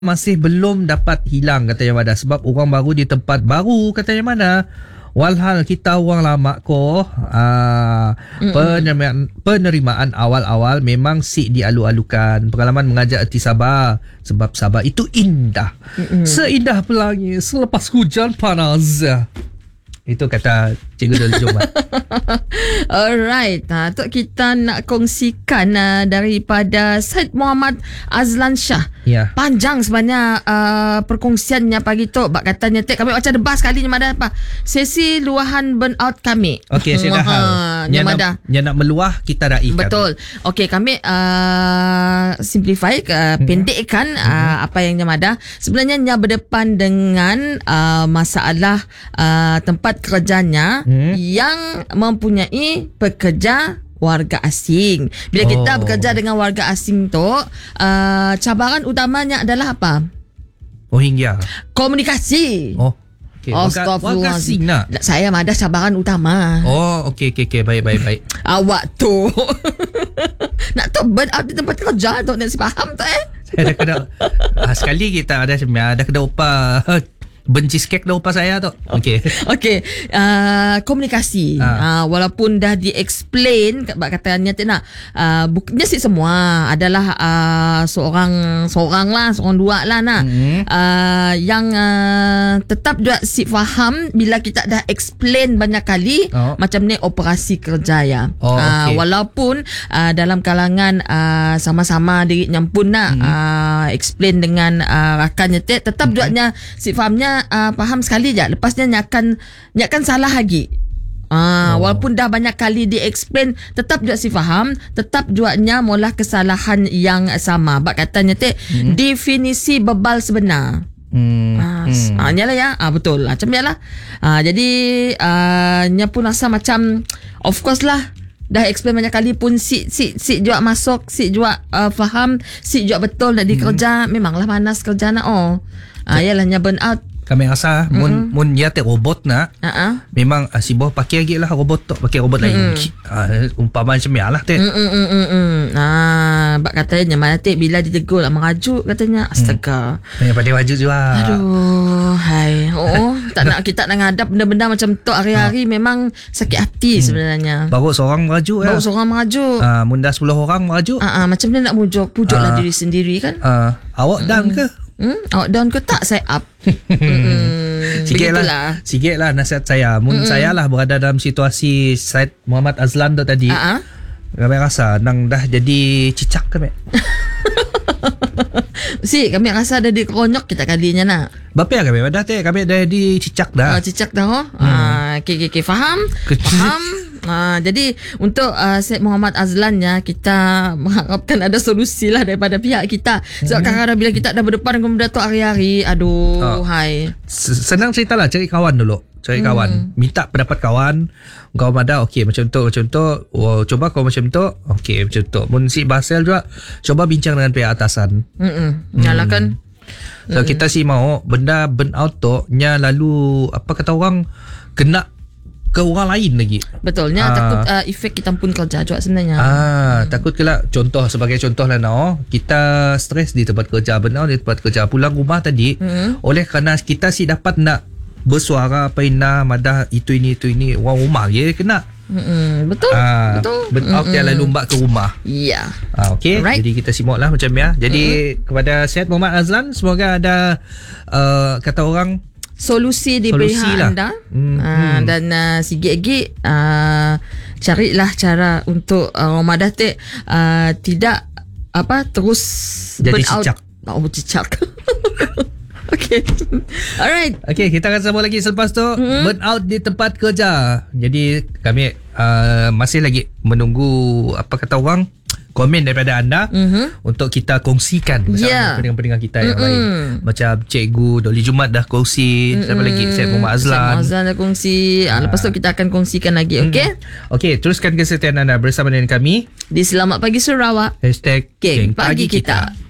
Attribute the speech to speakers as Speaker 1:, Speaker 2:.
Speaker 1: masih belum dapat hilang katanya Mada, sebab orang baru di tempat baru katanya Mada. Walhal kita orang lama ko penerimaan awal-awal memang dialu-alukan. Pengalaman mengajak erti sabar, sebab sabar itu indah. Seindah pelangi selepas hujan panas. Itu kata Cikgu Doli Jumat.
Speaker 2: Alright, tu kita nak kongsikan daripada Syed Muhammad Azlan Shah.
Speaker 1: Ya.
Speaker 2: Panjang sebenarnya perkongsiannya pagi tu. Bak katanya kami macam debat sekali ada apa? Sesi luahan burnout kami.
Speaker 1: Okey, saya dah hal. Yang nak meluah kita raikan.
Speaker 2: Betul. Okey, kami simplify pendekkan apa yang Nyamada. Sebenarnya Nya berdepan dengan masalah tempat kerjanya yang mempunyai pekerja warga asing. Bila kita bekerja dengan warga asing tu, cabaran utamanya adalah apa?
Speaker 1: Rohingya.
Speaker 2: Komunikasi.
Speaker 1: Okay. Warga asing nak.
Speaker 2: Saya ada cabaran utama.
Speaker 1: Okey. Baik.
Speaker 2: Awak tu nak tu burnout di tempat kerja tu, nak faham tu
Speaker 1: Saya dah kena sekali kita ada kena upah benci skek dah upah saya tu. Okey,
Speaker 2: komunikasi. Walaupun dah di-explain katanya nak bukannya si semua adalah seorang dua lah nak. Yang tetap juga si faham bila kita dah explain banyak kali macam ni operasi kerja ya. Okay. Walaupun dalam kalangan sama-sama dirinya pun nak explain dengan rakannya tetap juga si fahamnya faham sekali je. Lepasnya nyakan salah lagi. Walaupun dah banyak kali di-explain, tetap juga si faham, tetap juga mula kesalahan yang sama. Bak katanya definisi bebal sebenar. Nyalah ya. Betul lah. Macam nyalah. Jadi nya pun rasa macam of course lah. Dah explain banyak kali pun si juga masuk, si juga faham, si juga betul nak dikerja. Memanglah panas kerja nak yalah nya burn out.
Speaker 1: Kami rasa mun ya robot nak memang si boh pakai lagi lah robot tu, pakai robot lain. Umpama macam lah
Speaker 2: bak katanya mana bila ditegur lah merajuk katanya. Astaga.
Speaker 1: Banyak pada wajud juga.
Speaker 2: Aduh, hai. Tak nak kita nak ngadap benda-benda macam tu hari-hari memang sakit hati sebenarnya.
Speaker 1: Baru seorang merajuk ya. Mun dah 10 orang merajuk.
Speaker 2: Macam ni nak pujuklah diri sendiri kan.
Speaker 1: Awak down ke?
Speaker 2: Awak down ke tak? Saya up.
Speaker 1: Sikit lah nasihat saya. Mun saya lah berada dalam situasi Syed Muhammad Azlan tu tadi. Kami rasa nang dah jadi cicak kami.
Speaker 2: Kami rasa dah dikeronyok kita kalinya nak.
Speaker 1: Bapa kami dah kami dah di cicak dah.
Speaker 2: Cicak dah. Okay, faham. Jadi untuk Syed Muhammad Azlan ya, kita mengharapkan ada solusi lah daripada pihak kita. Sebab kadang-kadang bila kita dah berdepan dengan benda tu hari-hari, hai.
Speaker 1: Senang cerita lah, cari kawan dulu. Cari kawan, minta pendapat kawan. Kau ada okey macam tu. Coba kau macam tu. Okey macam tu. Mun si Basel juga coba bincang dengan pihak atasan.
Speaker 2: Yalah kan.
Speaker 1: So kita mau benda burnout tu nya lalu apa kata orang kena ke orang lain lagi.
Speaker 2: Betulnya takut efek kita pun kerja juga sebenarnya.
Speaker 1: Takut kelak sebagai contoh lah kita stres di tempat kerja, burnout di tempat kerja, pulang rumah tadi oleh kerana kita dapat nak bersuara paina madah itu ini orang rumah dia kena. Betul. Burnout dia lalu mbak ke rumah.
Speaker 2: Ya.
Speaker 1: Okey. Right. Jadi kita simaklah macam ya. Jadi kepada Syed Muhammad Azlan, semoga ada kata orang
Speaker 2: solusi di pihak anda. Dan sikit-sikit carilah cara untuk Ramadan tidak terus
Speaker 1: jadi
Speaker 2: burn out. Cicak. Okay. Alright.
Speaker 1: Okay, kita akan sambung lagi selepas tu. Burnout di tempat kerja. Jadi kami masih lagi menunggu apa kata orang komen daripada anda untuk kita kongsikan bersama pendengar-pendengar kita yang lain. Macam Cikgu Doli Jumat dah kongsi, siapa lagi? Syed Muhammad
Speaker 2: Azlan dah kongsi. Lepas tu kita akan kongsikan lagi. Okay,
Speaker 1: teruskan kesetiaan anda bersama dengan kami
Speaker 2: di Selamat Pagi Sarawak.
Speaker 1: #Geng Pagi Kita.